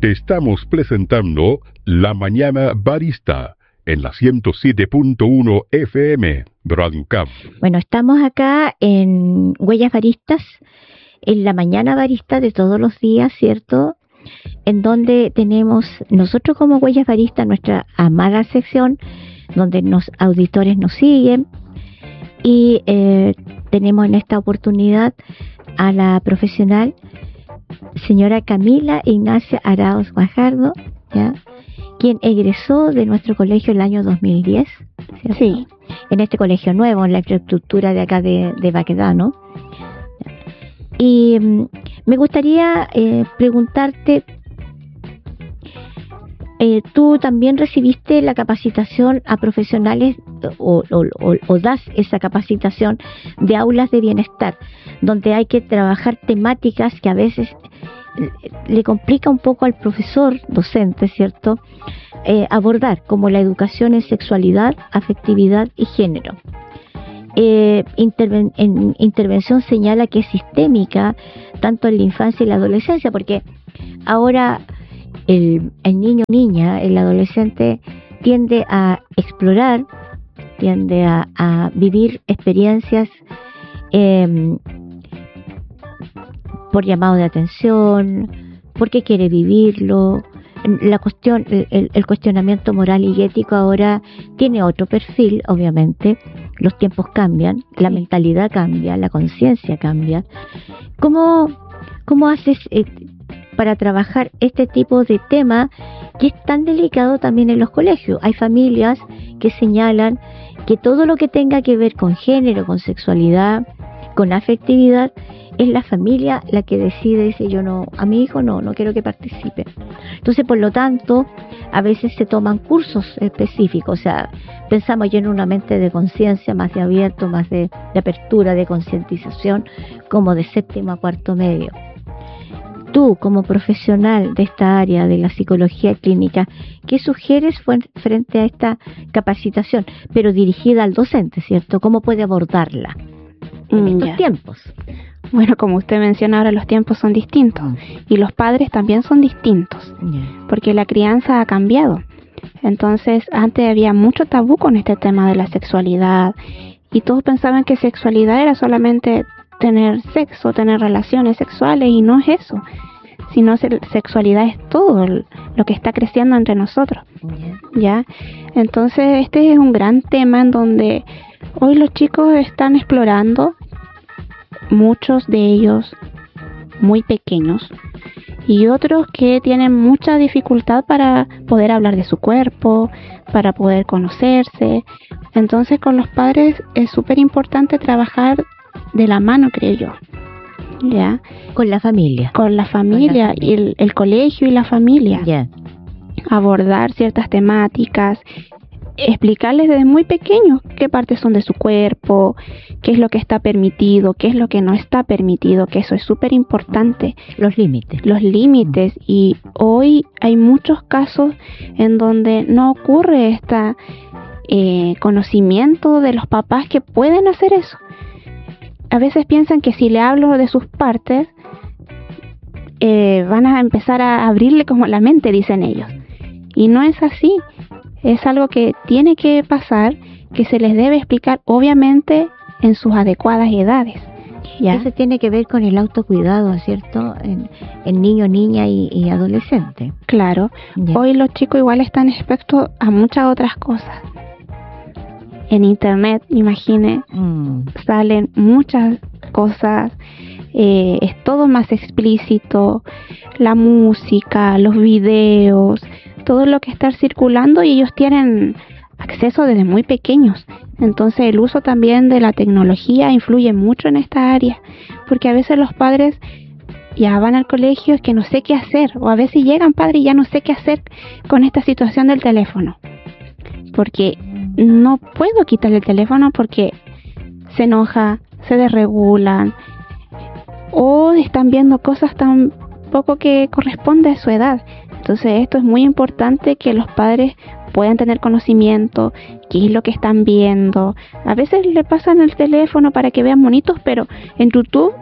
Te estamos presentando La Mañana Barista en la 107.1 FM, Radio Cap. Bueno, estamos acá en Huellas Baristas, en La Mañana Barista de todos los días, ¿cierto? En donde tenemos nosotros como Huellas Baristas nuestra amada sección, donde los auditores nos siguen, y tenemos en esta oportunidad a la profesional señora Camila Ignacia Arauz Guajardo, ¿ya?, quien egresó de nuestro colegio el año 2010, ¿cierto? Sí. En este colegio nuevo, en la infraestructura de acá de Baquedano. Y me gustaría preguntarte, tú también recibiste la capacitación a profesionales o das esa capacitación de aulas de bienestar, donde hay que trabajar temáticas que a veces le complica un poco al profesor docente, ¿cierto?, abordar, como la educación en sexualidad, afectividad y género. Intervención señala que es sistémica tanto en la infancia y la adolescencia, porque ahora el niño o niña, el adolescente, tiende a explorar, tiende a vivir experiencias por llamado de atención, porque quiere vivirlo. La cuestión, el cuestionamiento moral y ético ahora tiene otro perfil, obviamente. Los tiempos cambian, la mentalidad cambia, la conciencia cambia. ¿Cómo haces para trabajar este tipo de tema que es tan delicado también en los colegios? Hay familias que señalan que todo lo que tenga que ver con género, con sexualidad, con afectividad, es la familia la que decide, dice, yo no, a mi hijo no quiero que participe. Entonces, por lo tanto, a veces se toman cursos específicos, o sea, pensamos ya en una mente de conciencia más de abierto, más de apertura, de concientización, como de séptimo a cuarto medio. Tú, como profesional de esta área de la psicología clínica, ¿qué sugieres frente a esta capacitación, pero dirigida al docente, ¿cierto? ¿Cómo puede abordarla en estos tiempos? Bueno, como usted menciona, ahora los tiempos son distintos y los padres también son distintos, porque la crianza ha cambiado. Entonces, antes había mucho tabú con este tema de la sexualidad y todos pensaban que sexualidad era solamente tener sexo, tener relaciones sexuales, y no es eso, sino sexualidad es todo lo que está creciendo entre nosotros, ¿ya? Entonces, este es un gran tema en donde hoy los chicos están explorando, muchos de ellos muy pequeños y otros que tienen mucha dificultad para poder hablar de su cuerpo, para poder conocerse. Entonces, con los padres es súper importante trabajar de la mano, creo yo, ¿ya? Con la familia y el colegio y la familia, abordar ciertas temáticas, explicarles desde muy pequeños qué partes son de su cuerpo, qué es lo que está permitido, qué es lo que no está permitido, que eso es súper importante. Los límites. Y hoy hay muchos casos en donde no ocurre este conocimiento de los papás que pueden hacer eso. A veces piensan que si le hablo de sus partes, van a empezar a abrirle como la mente, dicen ellos. Y no es así. Es algo que tiene que pasar, que se les debe explicar, obviamente, en sus adecuadas edades, ¿ya? Eso tiene que ver con el autocuidado, ¿cierto? En niño, niña y adolescente. Claro. ¿Ya? Hoy los chicos igual están expuestos a muchas otras cosas. En internet, imagine, salen muchas cosas, es todo más explícito, la música, los videos, todo lo que está circulando, y ellos tienen acceso desde muy pequeños. Entonces el uso también de la tecnología influye mucho en esta área, porque a veces los padres ya van al colegio, es que no sé qué hacer, o a veces llegan padres y ya no sé qué hacer con esta situación del teléfono, porque no puedo quitarle el teléfono porque se enoja, se desregulan o están viendo cosas tan poco que corresponde a su edad. Entonces esto es muy importante, que los padres puedan tener conocimiento, qué es lo que están viendo. A veces le pasan el teléfono para que vean monitos, pero en YouTube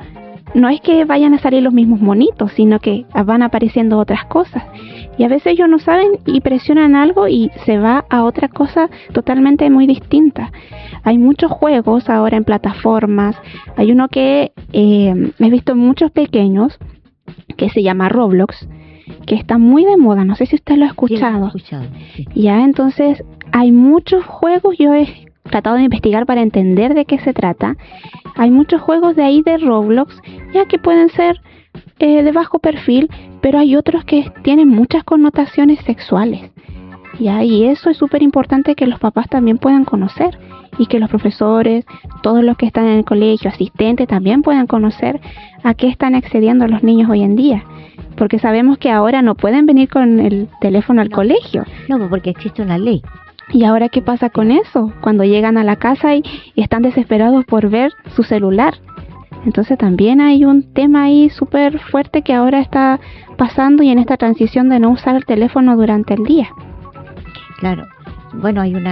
no es que vayan a salir los mismos monitos, sino que van apareciendo otras cosas. Y a veces ellos no saben y presionan algo y se va a otra cosa totalmente muy distinta. Hay muchos juegos ahora en plataformas. Hay uno que he visto muchos pequeños que se llama Roblox, que está muy de moda. No sé si usted lo ha escuchado. Sí. Ya, entonces hay muchos juegos. Yo he tratado de investigar para entender de qué se trata. Hay muchos juegos de ahí de Roblox, ya que pueden ser de bajo perfil, pero hay otros que tienen muchas connotaciones sexuales. Ya, y eso es súper importante que los papás también puedan conocer y que los profesores, todos los que están en el colegio, asistentes, también puedan conocer a qué están accediendo los niños hoy en día. Porque sabemos que ahora no pueden venir con el teléfono al colegio. No, porque existe una ley. ¿Y ahora qué pasa con eso? Cuando llegan a la casa y están desesperados por ver su celular. Entonces también hay un tema ahí súper fuerte que ahora está pasando y en esta transición de no usar el teléfono durante el día. Claro. Bueno, hay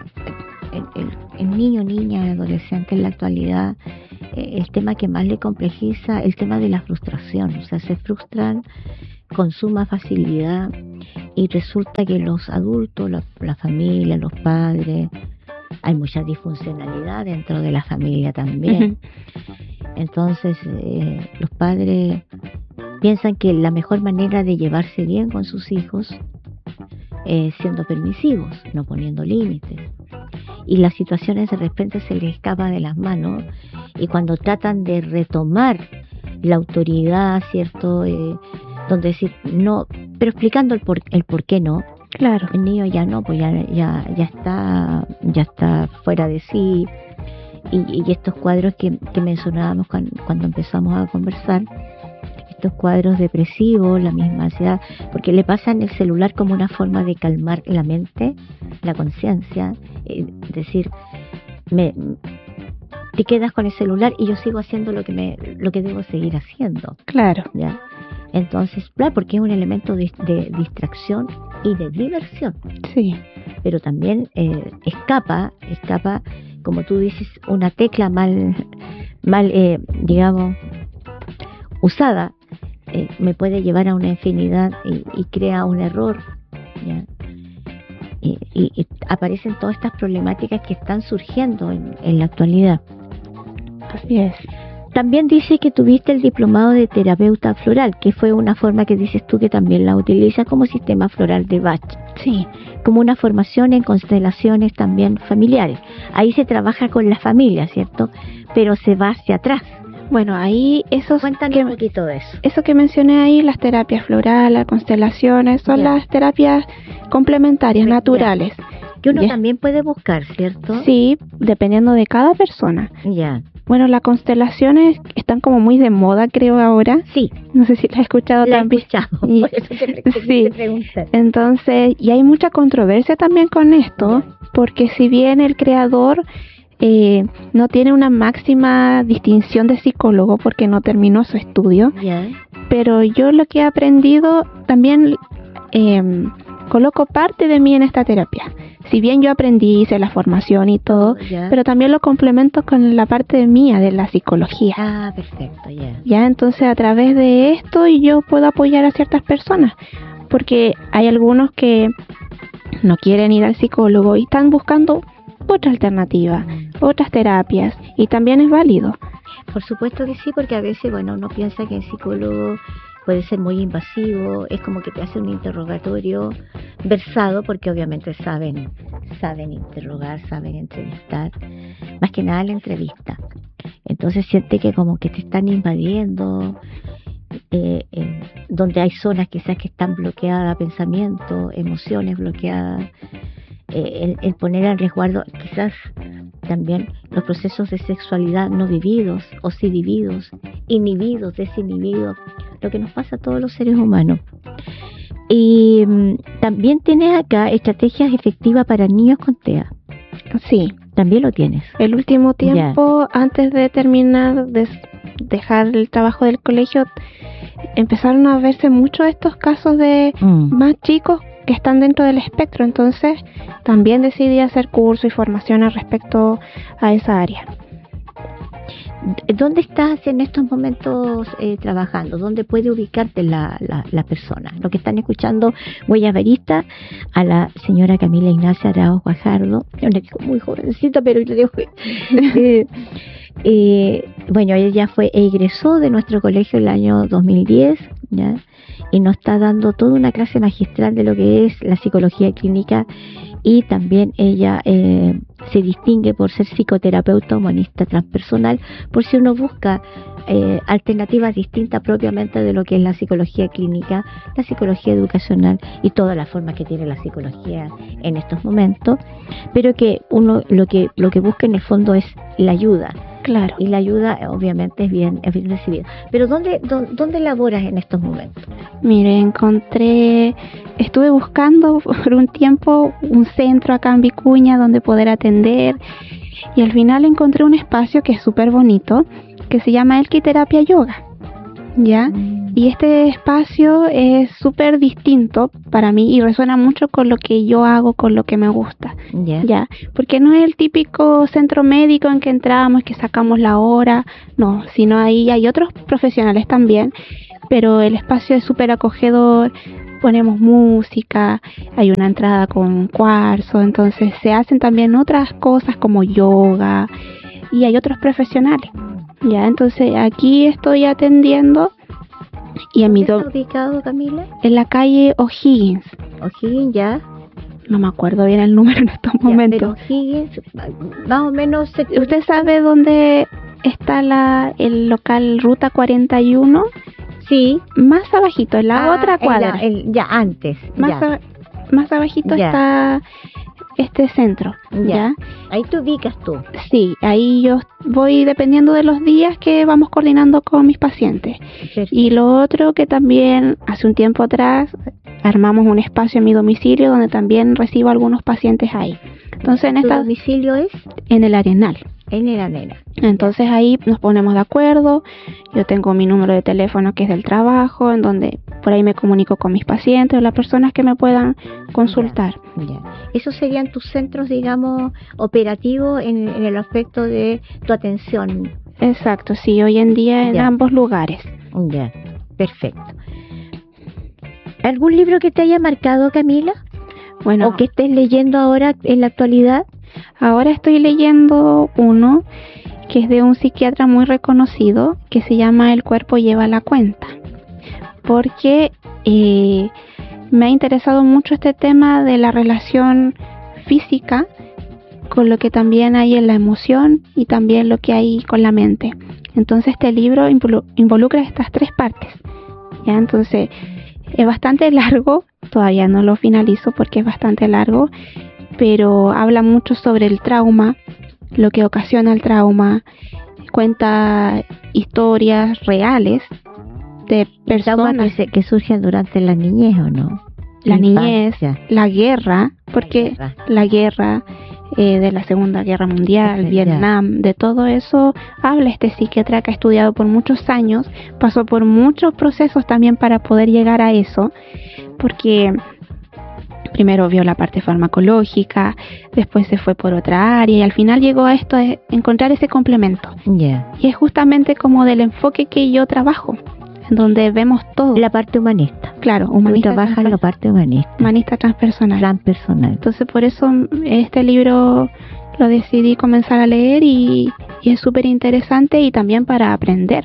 el niño, niña, adolescente en la actualidad, el tema que más le complejiza, el tema de la frustración. O sea, se frustran con suma facilidad y resulta que los adultos, la familia, los padres, hay mucha disfuncionalidad dentro de la familia también. Entonces los padres piensan que la mejor manera de llevarse bien con sus hijos es siendo permisivos, no poniendo límites, y las situaciones de repente se les escapa de las manos, y cuando tratan de retomar la autoridad, ¿cierto? Donde decir no, pero explicando el por qué no. Claro. El niño ya no, pues ya está fuera de sí. Y estos cuadros que mencionábamos cuando empezamos a conversar, estos cuadros depresivos, la misma ansiedad, porque le pasan el celular como una forma de calmar la mente, la conciencia, decir, te quedas con el celular y yo sigo haciendo lo que debo seguir haciendo. Claro. ¿Ya? Entonces, claro, porque es un elemento de distracción y de diversión. Sí. Pero también escapa, como tú dices, una tecla mal digamos, usada, me puede llevar a una infinidad y crea un error, ¿ya? Y aparecen todas estas problemáticas que están surgiendo en la actualidad. Así es. También dice que tuviste el diplomado de terapeuta floral, que fue una forma que dices tú que también la utilizas como sistema floral de Bach. Sí. Como una formación en constelaciones también familiares. Ahí se trabaja con la familia, ¿cierto? Pero se va hacia atrás. Bueno, ahí Cuéntame un poquito de eso. Eso que mencioné ahí, las terapias florales, las constelaciones, son las terapias complementarias, naturales. Que uno también puede buscar, ¿cierto? Sí, dependiendo de cada persona. Ya. Bueno, las constelaciones están como muy de moda, creo, ahora. Sí. No sé si la has escuchado también. Por eso te pregunté. Entonces, y hay mucha controversia también con esto, porque si bien el creador no tiene una máxima distinción de psicólogo porque no terminó su estudio, pero yo lo que he aprendido también coloco parte de mí en esta terapia. Si bien yo aprendí, hice la formación y todo, pero también lo complemento con la parte mía de la psicología. Ah, perfecto, Ya, entonces a través de esto yo puedo apoyar a ciertas personas, porque hay algunos que no quieren ir al psicólogo y están buscando otra alternativa, otras terapias, y también es válido. Por supuesto que sí, porque a veces, bueno, uno piensa que el psicólogo puede ser muy invasivo, es como que te hace un interrogatorio versado, porque obviamente saben interrogar, saben entrevistar, más que nada la entrevista. Entonces siente que como que te están invadiendo, donde hay zonas quizás que están bloqueadas, pensamientos, emociones bloqueadas, el poner en resguardo quizás también los procesos de sexualidad no vividos o sí vividos, inhibidos, desinhibidos, lo que nos pasa a todos los seres humanos. Y también tienes acá estrategias efectivas para niños con TEA. Sí. También lo tienes. El último tiempo, antes de terminar, de dejar el trabajo del colegio, empezaron a verse mucho estos casos de más chicos que están dentro del espectro. Entonces también decidí hacer curso y formación al respecto a esa área. ¿Dónde estás en estos momentos trabajando? ¿Dónde puede ubicarte la persona? Lo que están escuchando, Huellas Baristas, a la señora Camila Ignacia Arauz Guajardo, una chica muy jovencita, pero yo digo que bueno, ella egresó de nuestro colegio el año 2010, ¿ya? Y nos está dando toda una clase magistral de lo que es la psicología clínica, y también ella se distingue por ser psicoterapeuta humanista transpersonal, por si uno busca alternativas distintas propiamente de lo que es la psicología clínica, la psicología educacional y todas las formas que tiene la psicología en estos momentos, pero que uno lo que busca en el fondo es la ayuda. Claro. Y la ayuda obviamente es bien recibida. Pero ¿dónde laboras en estos momentos? Mire, estuve buscando por un tiempo un centro acá en Vicuña donde poder atender, y al final encontré un espacio que es súper bonito, que se llama Elki Terapia Yoga, ¿ya? Y este espacio es súper distinto para mí y resuena mucho con lo que yo hago, con lo que me gusta, ¿ya? Porque no es el típico centro médico en que entramos, que sacamos la hora, no, sino ahí hay otros profesionales también, pero el espacio es súper acogedor, ponemos música, hay una entrada con cuarzo, entonces se hacen también otras cosas como yoga y hay otros profesionales, ¿ya? Entonces aquí estoy atendiendo. Y en mi ¿Dónde está ubicado, Camila? En la calle O'Higgins. O'Higgins, ya. No me acuerdo bien el número en estos momentos. Pero O'Higgins, más o menos... ¿Usted sabe dónde está el local Ruta 41? Sí. Más abajito, en la otra cuadra. Ya, antes. Más abajito está este centro, ¿ya? Ahí te ubicas tú. Sí, ahí yo voy dependiendo de los días que vamos coordinando con mis pacientes. Perfecto. Y lo otro que también hace un tiempo atrás armamos un espacio en mi domicilio donde también recibo algunos pacientes ahí. Entonces, ¿Tu domicilio es? En el Arenal. En el Arenal. Entonces ahí nos ponemos de acuerdo. Yo tengo mi número de teléfono que es del trabajo, en donde por ahí me comunico con mis pacientes o las personas que me puedan consultar. Ya. ¿Esos serían tus centros, digamos, operativos en el aspecto de tu atención? Exacto, sí, hoy en día en ambos lugares. Ya, perfecto. ¿Algún libro que te haya marcado, Camila? Bueno, ¿o que estés leyendo ahora en la actualidad? Ahora estoy leyendo uno que es de un psiquiatra muy reconocido que se llama El cuerpo lleva la cuenta, porque me ha interesado mucho este tema de la relación física con lo que también hay en la emoción y también lo que hay con la mente. Entonces este libro involucra estas tres partes, ¿ya? Entonces es bastante largo, todavía no lo finalizo porque es bastante largo, pero habla mucho sobre el trauma, lo que ocasiona el trauma, cuenta historias reales de personas que surgen durante la niñez, ¿o no? La niñez, la guerra, porque la guerra de la Segunda Guerra Mundial, Vietnam, de todo eso habla este psiquiatra que ha estudiado por muchos años, pasó por muchos procesos también para poder llegar a eso, porque primero vio la parte farmacológica, después se fue por otra área y al final llegó a esto de encontrar ese complemento. Y es justamente como del enfoque que yo trabajo, en donde vemos todo. La parte humanista. Claro, humanista. Trabaja en la parte humanista. Humanista transpersonal. Transpersonal. Entonces por eso este libro lo decidí comenzar a leer y es súper interesante y también para aprender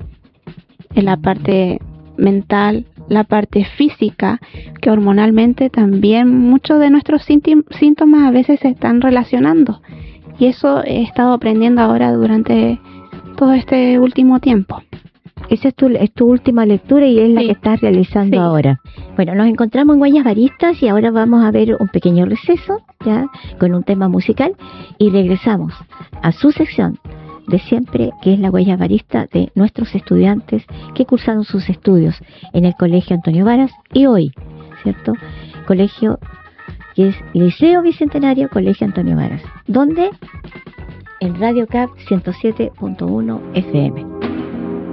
en la parte mental, la parte física, que hormonalmente también muchos de nuestros síntomas a veces se están relacionando, y eso he estado aprendiendo ahora durante todo este último tiempo. Esa es tu última lectura y es la que estás realizando ahora. Bueno, nos encontramos en Huellas Baristas y ahora vamos a ver un pequeño receso, ya, con un tema musical, y regresamos a su sección de siempre, que es la huella barista de nuestros estudiantes que cursaron sus estudios en el Colegio Antonio Varas y hoy, ¿cierto? Colegio que es Liceo Bicentenario Colegio Antonio Varas, donde en Radio CAP 107.1 FM.